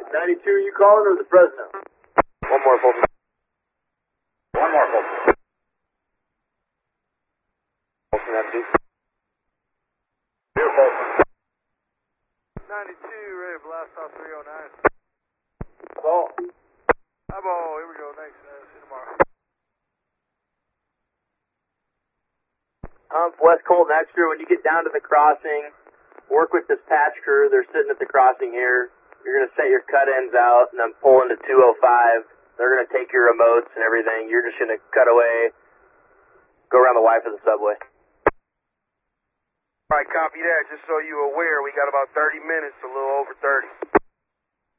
92, you calling or the Fresno? One more, Fulton. One more, Fulton. Fulton, empty. Here, Fulton. 92, ready to blast off 309. Ball. Eyeball, here we go, thanks, see you tomorrow. West Colton Extra, when you get down to the crossing, work with this patch crew. They're sitting at the crossing here. You're going to set your cut ends out and then pull into 205. They're going to take your remotes and everything. You're just going to cut away, go around the Y for the subway. All right, copy that. Just so you're aware, we got about 30 minutes, a little over 30.